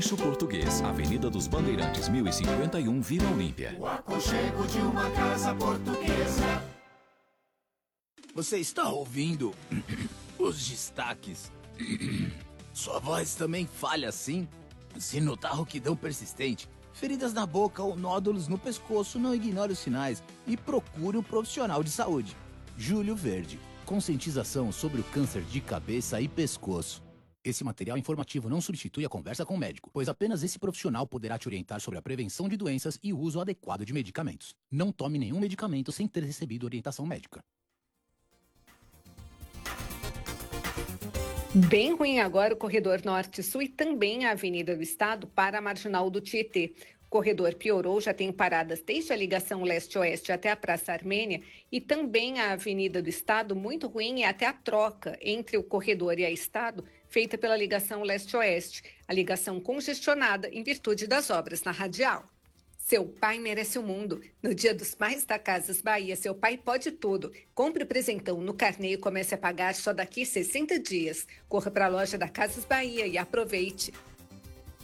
Rancho Português, Avenida dos Bandeirantes, 1051, Vila Olímpia. O aconchego de uma casa portuguesa. Você está ouvindo os destaques? Sua voz também falha assim? Se notar rouquidão persistente, feridas na boca ou nódulos no pescoço, não ignore os sinais e procure um profissional de saúde. Júlio Verde. Conscientização sobre o câncer de cabeça e pescoço. Esse material informativo não substitui a conversa com o médico, pois apenas esse profissional poderá te orientar sobre a prevenção de doenças e o uso adequado de medicamentos. Não tome nenhum medicamento sem ter recebido orientação médica. Bem ruim agora o corredor Norte-Sul e também a Avenida do Estado para a Marginal do Tietê. O corredor piorou, já tem paradas desde a ligação leste-oeste até a Praça Armênia e também a Avenida do Estado muito ruim e até a troca entre o corredor e a Estado feita pela ligação leste-oeste. A ligação congestionada em virtude das obras na radial. Seu pai merece o mundo. No Dia dos Pais da Casas Bahia, seu pai pode tudo. Compre o presentão no carnê e comece a pagar só daqui 60 dias. Corra para a loja da Casas Bahia e aproveite.